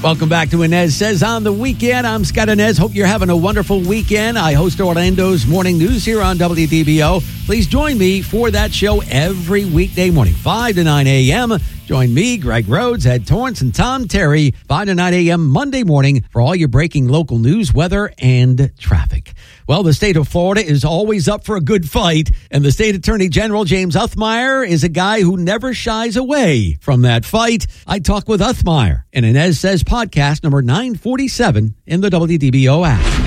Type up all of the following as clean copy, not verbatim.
Welcome back to Inez Says on the Weekend. I'm Scott Inez. Hope you're having a wonderful weekend. I host Orlando's Morning News here on WDBO. Please join me for that show every weekday morning, 5 to 9 a.m. Join me, Greg Rhodes, Ed Torrance, and Tom Terry, 5 to 9 a.m. Monday morning for all your breaking local news, weather, and traffic. Well, the state of Florida is always up for a good fight, and the state attorney general, James Uthmeier, is a guy who never shies away from that fight. I talk with Uthmeier in Inez Says podcast number 947 in the WDBO app.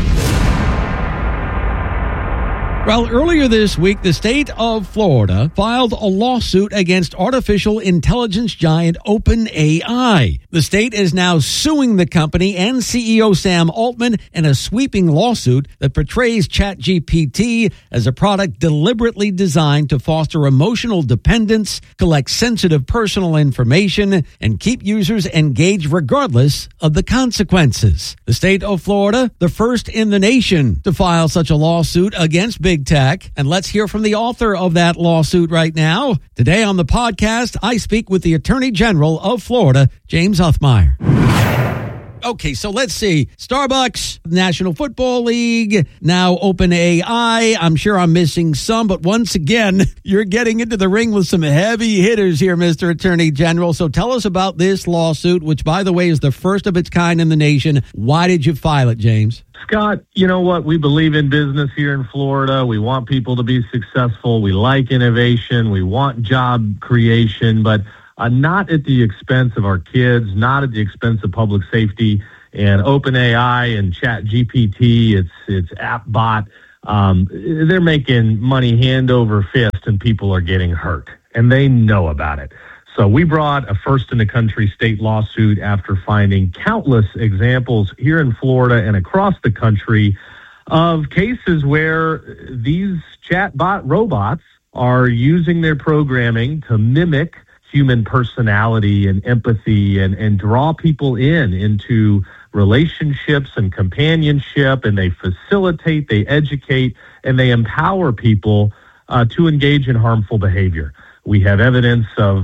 Well, earlier this week, the state of Florida filed a lawsuit against artificial intelligence giant OpenAI. The state is now suing the company and CEO Sam Altman in a sweeping lawsuit that portrays ChatGPT as a product deliberately designed to foster emotional dependence, collect sensitive personal information, and keep users engaged regardless of the consequences. The state of Florida, the first in the nation to file such a lawsuit against big tech. And let's hear from the author of that lawsuit right now. Today on the podcast, I speak with the Attorney General of Florida, James Uthmeier. Okay, so let's see. Starbucks, National Football League, now OpenAI. I'm sure I'm missing some, but once again, you're getting into the ring with some heavy hitters here, Mr. Attorney General. So tell us about this lawsuit, which, by the way, is the first of its kind in the nation. Why did you file it, James? Scott, you know what? We believe in business here in Florida. We want people to be successful. We like innovation. We want job creation, but not at the expense of our kids, not at the expense of public safety. And OpenAI and ChatGPT, its app bot, they're making money hand over fist, and people are getting hurt, and they know about it. So we brought a first-in-the-country state lawsuit after finding countless examples here in Florida and across the country of cases where these chatbot robots are using their programming to mimic human personality and empathy and draw people into relationships and companionship, and they facilitate, they educate, and they empower people to engage in harmful behavior. We have evidence of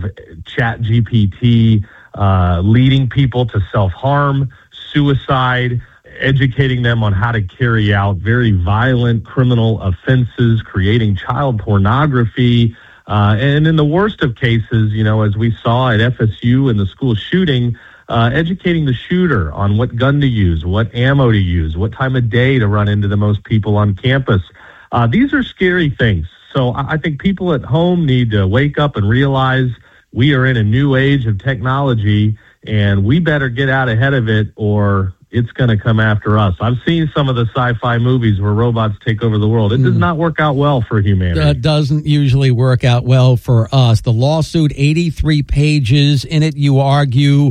ChatGPT leading people to self-harm, suicide, educating them on how to carry out very violent criminal offenses, creating child pornography, and in the worst of cases, you know, as we saw at FSU in the school shooting, educating the shooter on what gun to use, what ammo to use, what time of day to run into the most people on campus. These are scary things. So I think people at home need to wake up and realize we are in a new age of technology, and we better get out ahead of it, or it's going to come after us. I've seen some of the sci-fi movies where robots take over the world. It does not work out well for humanity. It doesn't usually work out well for us. The lawsuit, 83 pages. In it, you argue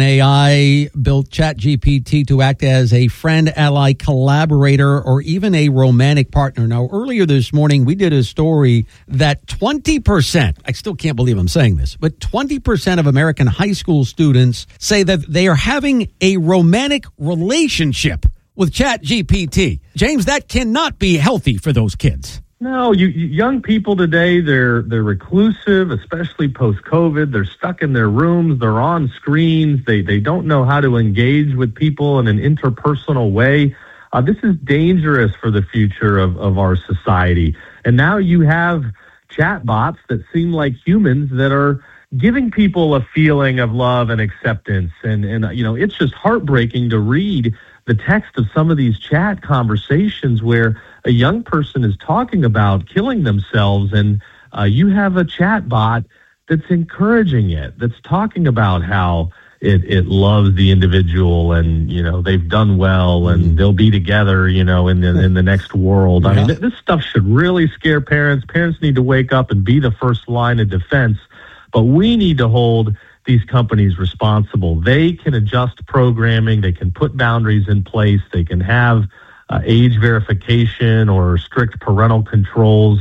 OpenAI built ChatGPT to act as a friend, ally, collaborator, or even a romantic partner. Now, earlier this morning, we did a story that 20%, I still can't believe I'm saying this, but 20% of American high school students say that they are having a romantic relationship with ChatGPT. James, that cannot be healthy for those kids. No, young people today, they're reclusive, especially post-COVID. They're stuck in their rooms. They're on screens. They don't know how to engage with people in an interpersonal way. This is dangerous for the future of our society. And now you have chatbots that seem like humans that are giving people a feeling of love and acceptance. And you know, it's just heartbreaking to read the text of some of these chat conversations where a young person is talking about killing themselves, and you have a chat bot that's encouraging it, that's talking about how it loves the individual, and, you know, they've done well and they'll be together, you know, in the next world. I mean, this stuff should really scare parents. Parents need to wake up and be the first line of defense. But we need to hold these companies responsible. They can adjust programming. They can put boundaries in place. They can have age verification or strict parental controls.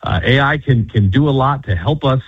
AI can do a lot to help us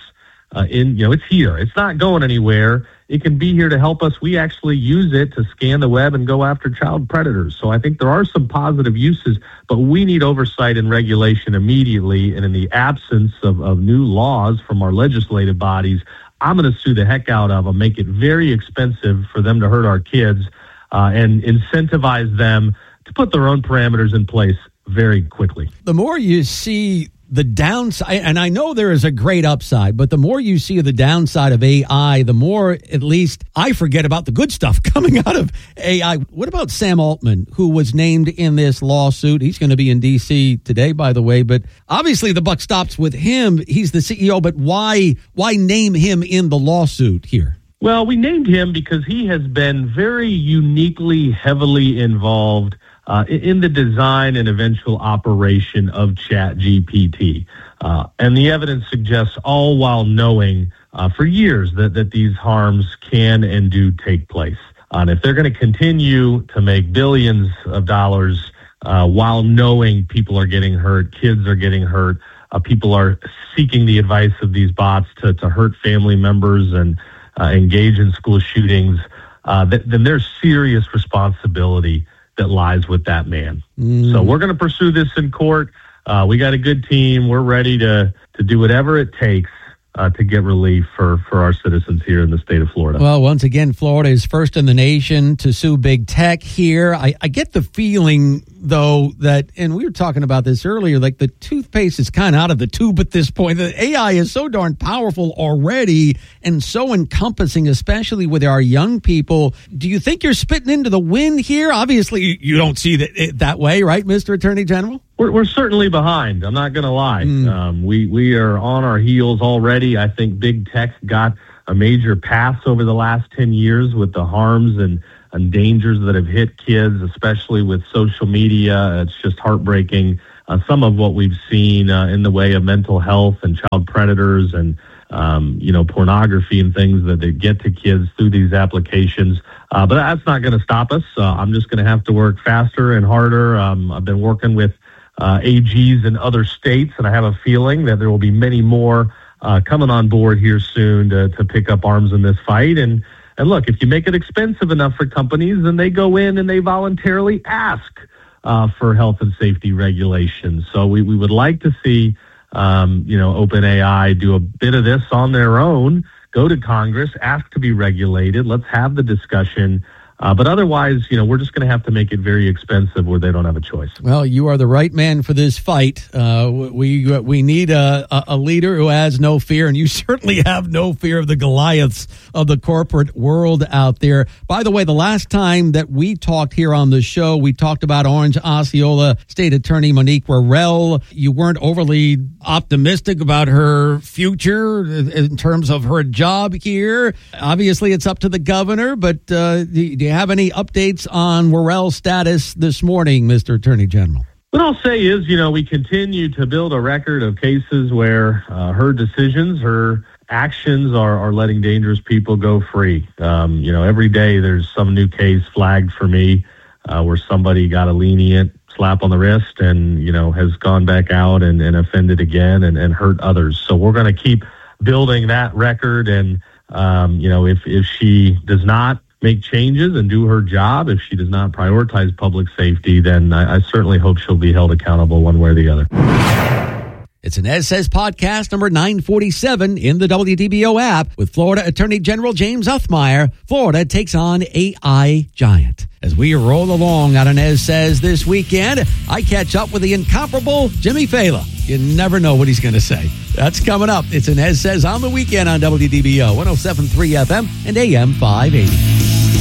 it's here. It's not going anywhere. It can be here to help us. We actually use it to scan the web and go after child predators. So I think there are some positive uses, but we need oversight and regulation immediately. And in the absence of new laws from our legislative bodies, I'm going to sue the heck out of them, make it very expensive for them to hurt our kids. and incentivize them to put their own parameters in place very quickly. The more you see the downside, and I know there is a great upside, but the more you see the downside of AI, the more, at least, I forget about the good stuff coming out of AI. What about Sam Altman, who was named in this lawsuit? He's going to be in D.C. today, by the way, but obviously the buck stops with him. He's the CEO, but why name him in the lawsuit here? Well, we named him because he has been very uniquely, heavily involved in the design and eventual operation of ChatGPT. And the evidence suggests, all while knowing for years that these harms can and do take place. And if they're going to continue to make billions of dollars while knowing people are getting hurt, kids are getting hurt, people are seeking the advice of these bots to hurt family members and engage in school shootings, then there's serious responsibility that lies with that man. So we're going to pursue this in court. We got a good team. We're ready to do whatever it takes to get relief for our citizens here in the state of Florida. Well, once again, Florida is first in the nation to sue big tech here. I get the feeling, though, that, and we were talking about this earlier, like the toothpaste is kind of out of the tube at this point. The AI is so darn powerful already and so encompassing, especially with our young people. Do you think you're spitting into the wind here? Obviously, you don't see it that way, right, Mr. Attorney General? We're certainly behind. I'm not going to lie. We are on our heels already. I think big tech got a major pass over the last 10 years with the harms and dangers that have hit kids, especially with social media. It's just heartbreaking. Some of what we've seen in the way of mental health and child predators and pornography and things that they get to kids through these applications. But that's not going to stop us. I'm just going to have to work faster and harder. I've been working with AGs in other states, and I have a feeling that there will be many more coming on board here soon to pick up arms in this fight. And look, if you make it expensive enough for companies, then they go in and they voluntarily ask for health and safety regulations. So we would like to see, OpenAI do a bit of this on their own, go to Congress, ask to be regulated. Let's have the discussion. But otherwise, we're just going to have to make it very expensive where they don't have a choice. Well, you are the right man for this fight. We need a leader who has no fear, and you certainly have no fear of the Goliaths of the corporate world out there. By the way, the last time that we talked here on the show, we talked about Orange Osceola State Attorney Monique Worrell. You weren't overly optimistic about her future in terms of her job here. Obviously, it's up to the governor, but do you have any updates on Worrell's status this morning, Mr. Attorney General? What I'll say is, we continue to build a record of cases where her decisions, her actions are letting dangerous people go free. Every day there's some new case flagged for me where somebody got a lenient slap on the wrist and, has gone back out and offended again and hurt others. So we're going to keep building that record. And, if she does not make changes and do her job, if she does not prioritize public safety, then I certainly hope she'll be held accountable one way or the other. It's an Ed Says podcast number 947 in the WDBO app with Florida Attorney General James Uthmire. Florida takes on AI giant. As we roll along on an Ed Says this weekend, I catch up with the incomparable Jimmy Fela. You never know what he's going to say. That's coming up. It's an Ed Says on the weekend on WDBO 107.3 FM and AM 580.